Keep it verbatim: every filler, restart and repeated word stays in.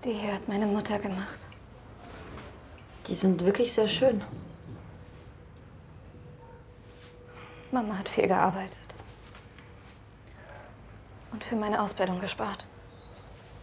Die hier hat meine Mutter gemacht. Die sind wirklich sehr schön. Mama hat viel gearbeitet. Und für meine Ausbildung gespart.